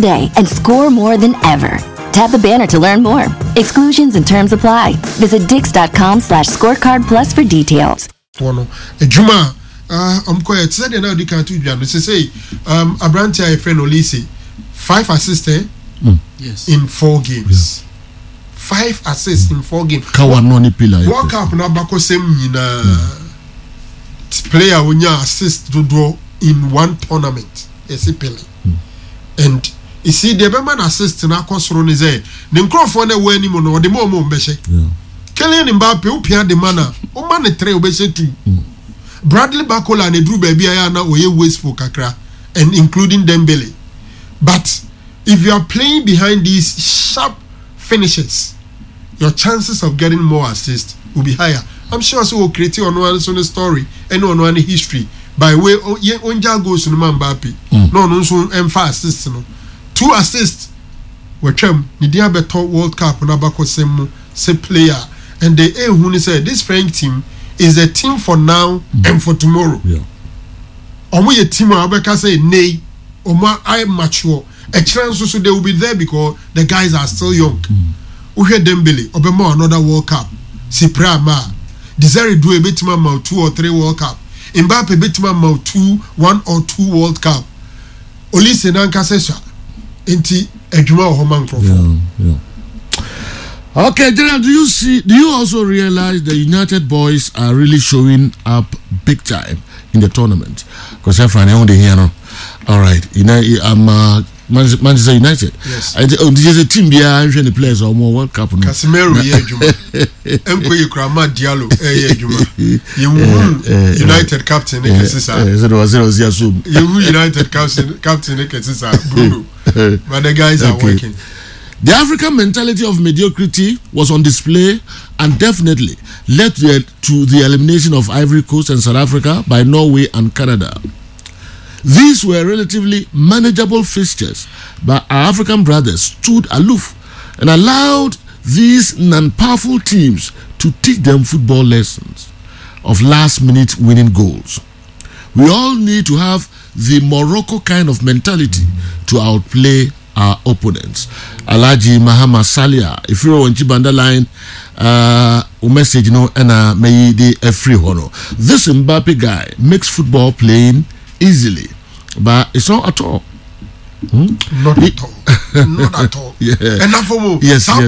today and score more than ever. Tap the banner to learn more. Exclusions and terms apply. Visit Dix.com/scorecard plus for details. Juma, I'm quiet. Said now the can't do it. Say, Abrantia, a friend Olise, 5 assists, Yes. in 4 games. 5 assists in 4 games. Kawanoni pillar. World Cup na bako same player wunya assist to draw in 1 tournament. And you see the man assist na kosoro ni say the Nkrofo na we ni mo no de mo mbehye. Kylian Mbappe upia de mana o man 3 obehye 2. Bradley Barcola na dru ba bia ya na oye wasteful kakra and including Dembele. But if you are playing behind these sharp finishes, your chances of getting more assists will be higher. I'm sure so will create on one story and on one history by way onja goes to Mbappe. No so assists no. 2 assists were chem Nidia Beto World Cup na bako say player and the who said this French team is a team for now and for tomorrow. Omo ye team abeka say nay Oma I mature a chance so they will be there because the guys are still young. Uhe Dembele obema another World Cup. Sipra ma Desire do a betima ma 2 or 3 World Cup. Mbappe betima ma 1 or 2 World Cup. Olise nanka sesha enti adwuma o man Nkrofo. Okay, General, do you also realize the United boys are really showing up big time in the tournament? Because I'm on the here now. All right, I'm Manchester United. Yes. There's a team here the players or more World Cup. Casemiro Emko Yukrama Diallo United captain United captain Bruno. But the guys are working. The African mentality of mediocrity was on display and definitely led to the elimination of Ivory Coast and South Africa by Norway and Canada. These were relatively manageable fixtures, but our African brothers stood aloof and allowed these non-powerful teams to teach them football lessons of last-minute winning goals. We all need to have the Morocco kind of mentality to outplay our opponents. Alaji Mahama Salia, if you're on Chibanda line, message and may the free honor. This Mbappe guy makes football playing easily, but it's not at all. Not at all. Not at all. Enough for more. Yes. You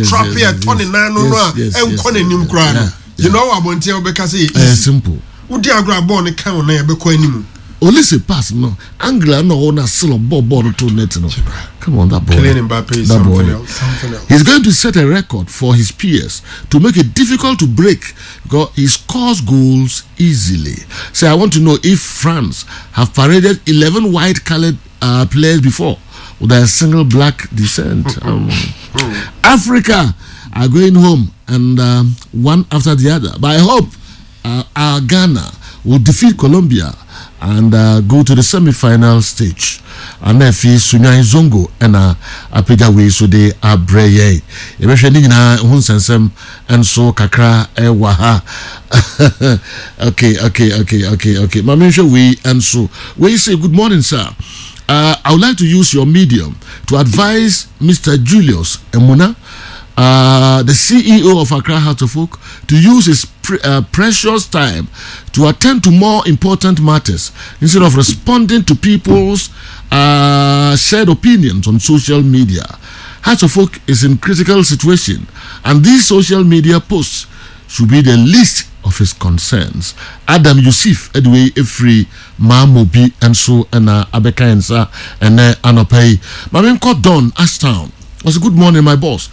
know what I'm going to because it's simple. Would you grab born count never coin? Only say pass no. Angela no owner still a ball to net no. Come on, that boy. Kylian Mbappe is something else. He's going to set a record for his peers to make it difficult to break because he scores goals easily. So I want to know if France have paraded 11 white-colored players before with a single black descent. Africa are going home and one after the other. But I hope our Ghana will defeat Colombia and go to the semi-final stage. And if he Sunya Zongo and Apega way so they are brave. Eventually na hunsensem and so kakra waha. Okay. Mamisha we and so we say good morning, sir. I would like to use your medium to advise Mr. Julius Emuna, the CEO of Accra Heart of Oak, to use his precious time to attend to more important matters instead of responding to people's shared opinions on social media. Heart of Oak is in critical situation, and these social media posts should be the least of his concerns. Adam Yusuf, Edway Efri, Mamobi, and so and Abeka Ensa and Anopai. Mamin Don Ashtown. Was a good morning, my boss.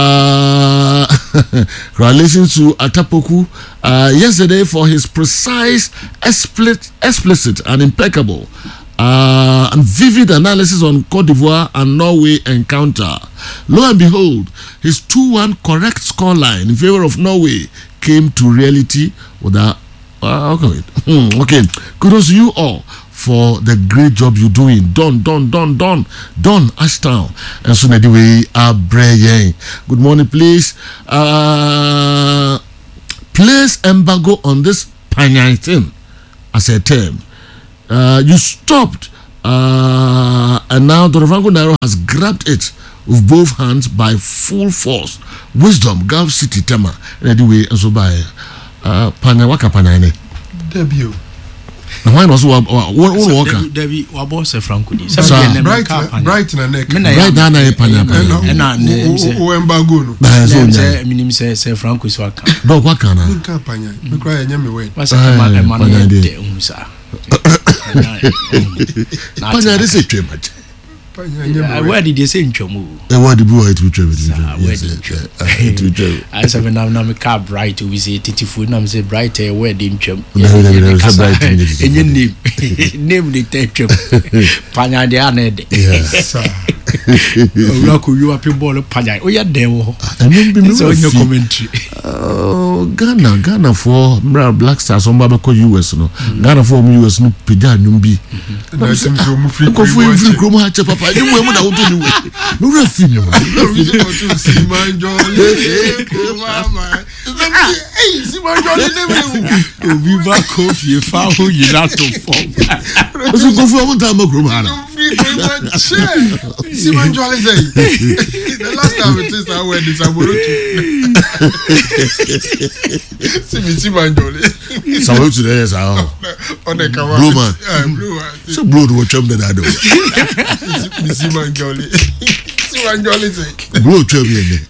Congratulations to Atapoku yesterday for his precise, explicit, and impeccable and vivid analysis on Cote d'Ivoire and Norway encounter. Lo and behold, his 2-1 correct scoreline in favor of Norway came to reality without. Okay. Kudos to you all for the great job you're doing. Don Ashtown. And so anyway, good morning, please. Place embargo on this Panyai thing as a term. You stopped And now Dr. Nairo has grabbed it with both hands by full force. Wisdom, Gulf City Tema. Anyway, and so by Panawaka Panane. Debut. And why was what walker? Debbie, what was a Franco? Bright and neck. Right now, I Pana. Wembagoon. Minim says Franco's work. No, what can I? Campania. We cry and yammy way. What's a man? Pana is a trim. Where did you say in Chomu? The word boy to travel. I said, when I'm a car bright, we say Titifun, I'm say bright, where dim chum. In your name, name the tech Panya de Aned. Yes, you are people of Panya. Oh, yeah, devil. I mean, so in your commentary. Oh, Ghana for Black Stars on Babako US, no. Ghana for US, no Pidan, Numbi. Papa. You women are doing it. No refuge. Simon Jolly. Hey, Simon Jolly. We back off you found you not to form. So go for one time, Simon Jolly say. The last time it is I went this Simon Jolly. So today is our on the cover. Blue man. So blue to watch them that I do. Simon Jolly. Simon Jolly say. Blue champion.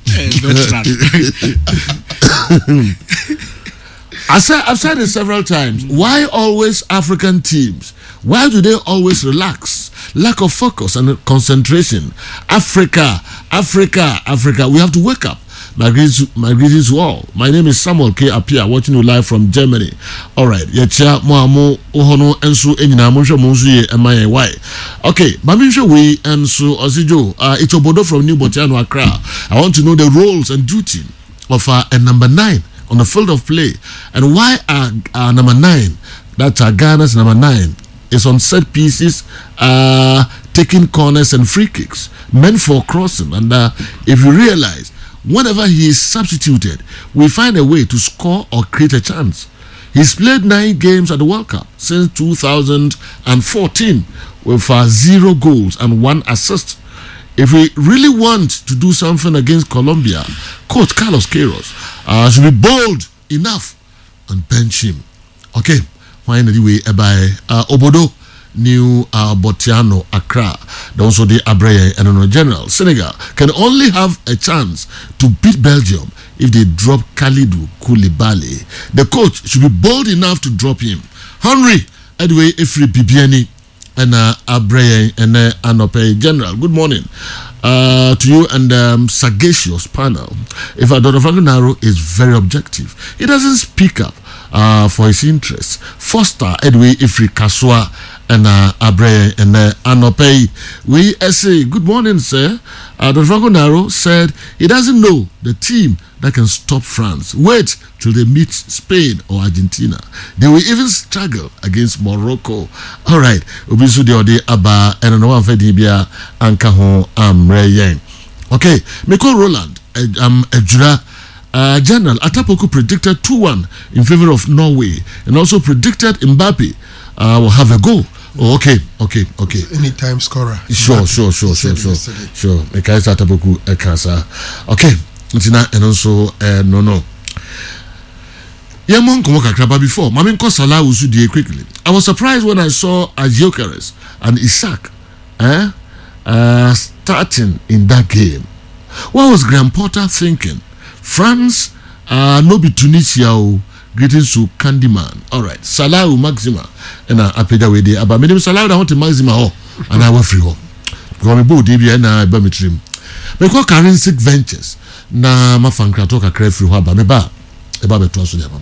I've said it several times. Why always African teams? Why do they always relax? Lack of focus and concentration. Africa. We have to wake up. My greetings to all. My name is Samuel K. Apia, watching you live from Germany. Alright, Yacha Moamo Ohono Ensu Enina Monsha Monsuye MIY. Okay, Maminsha we Ensu Osijo, it's Obodo from New Botiano Accra. I want to know the roles and duty of a number 9 on the field of play. And why are number 9, that's Ghana's number 9, is on set pieces, taking corners and free kicks, meant for crossing. And if you realize, whenever he is substituted, we find a way to score or create a chance. He's played 9 games at the World Cup since 2014 with 0 goals and 1 assist. If we really want to do something against Colombia, Coach Carlos Queiroz should be bold enough and bench him. Okay, finally, by Obodo, New Botiano, Accra, also the Abreye and General. Senegal can only have a chance to beat Belgium if they drop Kalidou Koulibaly. The coach should be bold enough to drop him. Henry, anyway, Ifri Bibiani, and Abreye and Anope. General, good morning to you and sagacious panel. If Dr. Franco Nairo is very objective, he doesn't speak up for his interests. Foster, Edway, Ifri Kaswa, and Abreye and Anope. We say, good morning, sir. Dr. Franco Nairo said he doesn't know the team that can stop France. Wait till they meet Spain or Argentina. They will even struggle against Morocco. All right. Obisu de ode aba and no one fedibia anka ho amreye. Okay. Miko Roland, Ejura General Atapoku predicted 2-1 in favor of Norway and also predicted Mbappe will have a goal. Oh, okay. Anytime scorer. Sure. Mekaisa Atapoku Ekasa. Okay. And also no. Yamon Komoka before. Maminko Salah Usudie quickly. I was surprised when I saw Gyökeres and Isak starting in that game. What was Graham Potter thinking? France no be Tunisia. Greetings to Candyman. Alright. Salah Maxima and Apeja we dey. But me Salah I want to Maxima and I will free home. Because me bo DB and I be me trim. Me call Carensic Ventures. Na mafankra toka krefi haba meba eba beto aso dia mama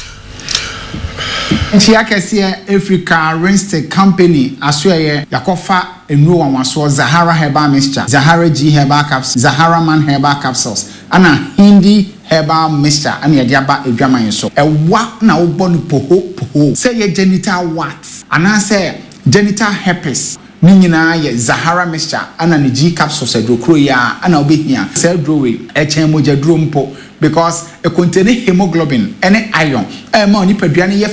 nchi akese Africa Rinstek Company asoye yakofa enuro wanwaso Zahara Herbal Mixture, Zahara G Herbal Capsules, Zahara Man Herbal Capsules, ana Hindi Herbal Mixture ana yade aba edwaman so ewa na wo bonu poho say ye genital warts ana say genital herpes ni nyina ye Zahara mixture ana ne G capsules adrokro ya ana obehia say adrowe echen moja drompo because e contain hemoglobin ene iron ma oni padua ne ye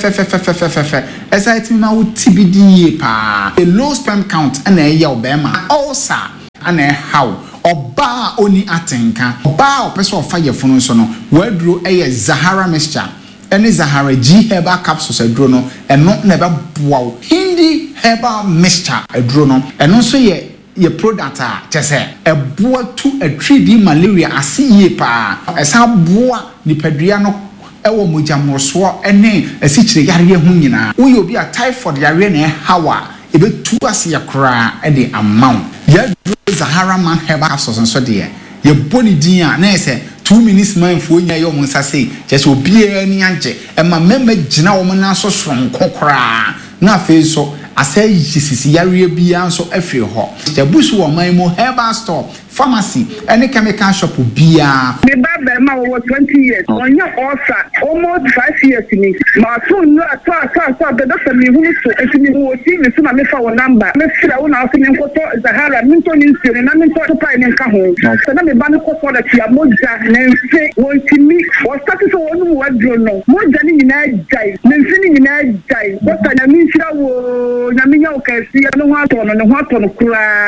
fe esa etimi ma wo TBD pa a low sperm count ana ye obema also ana how oba oni atenka oba opese ofa funu so no wadro eye Zahara mixture ene Zahara G herbal capsules adro no eno na be boa Hindi herbal mixture adro no eno so ye product a chese eboa to a 3D malaria asiye pa esa boa nipadua no ewo mojamroso ene asichire yare hu nyina wo ye obi a typhoid yare na hawa ebe tu ase yakra e de amount ya Zahara man herbal capsules so de ye boni din a na ese 2 minutes man fo nya yo monsa sei chese obi ani anje e ma mema gina wo na so sonko kra na fe so asay sisi yare bia so afiri ho jabusu wo man mo herbal store pharmacy any chemical shop bia me baba ma wo 20 years onya osa almost 5 years ni ma so no asa be doctor mi hu so etimi wo ti mi so na me fa wo number me fira wo na so me nkoto Zahara mi to ni nsiri na me to pa ni nka ho so na me ba me ko for the tia moja na nse wo timi wo start so wo no wadro no moja ni nyina jai me nse ni nyina jai doctor na mi fira wo na me nya o ka si no ho ato no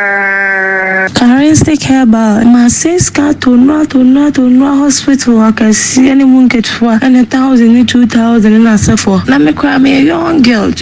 kura Karistic herbal ma seska to no hospital akasi any munket for and 1,000 2,000 na sefo na me kra me young girl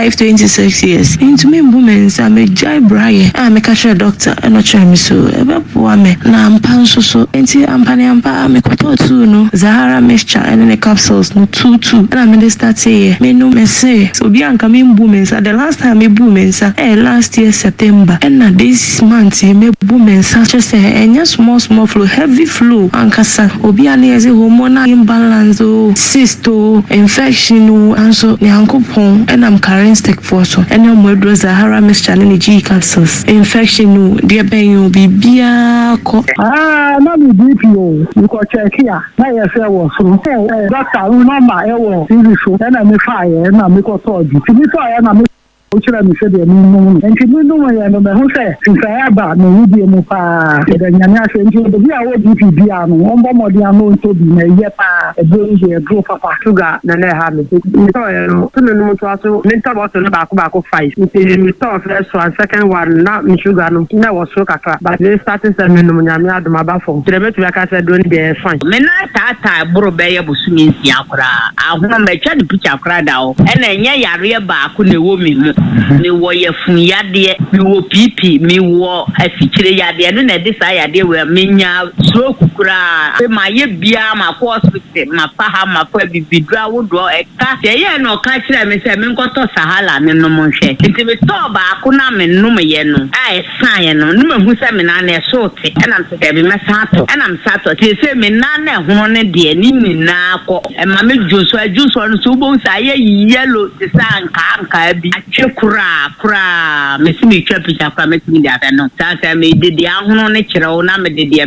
25-26 years into me women sa me jai braye me catch a doctor and no try me so ebe po me na ampa so enti ampa me koto tu no Zahara mixture and the capsules no 2 and me dey start say me no me say so bi anka me women sa the last time me women sa last year September and na this month me women sa just enya small flow heavy flow ankasa obi ani eze hormonal imbalance cyst infection and so nyankopon enam Karistic for so enam wedro Zahara mixture ne G capsules infection de ben bibia ko na mi DPO you ko check here na ye se wo so doctor no ma e wo so na me fa ye na me ko so di mi so ye na me Uchira mi se de no enti mi no ya no me ho se nsa ba no wudi mu pa de nyanya se enti de bi a wo DP bia no ombo modi ano nto bi na ye pa e do je grow papa sugar na na ha mi so no no to aso me ta bo so na ba ko 5 mi to first one second one na mi sugar no na wo so kakra but they starting se me no nyame adoma ba fo de betu aka se do ni be fine me na tata buru be ye busu mi nsia akra ahoma me twa de picture akra da o e na nya yare ba ko na wo mi mu mi wo ye fun yade mi wo pipi mi wo afichire yade no na de sa yade we menya stroke kura e ma ye bia ma ko hospital ma pa ha ma pa bibidura wo do e ka se ye no ka kire me se me nkoto Sahala me no mo hwe nti me to ba ko na me no me ye no a e san ye no me hu se me na na so te e na mse be me sato e na msato te se me na na ho ne de ni na ko e ma me juso no so bo sa ye yellow te san ka bi kura me simi twa picture kwa me timi da no sa me de dia hono ne kire wo na me de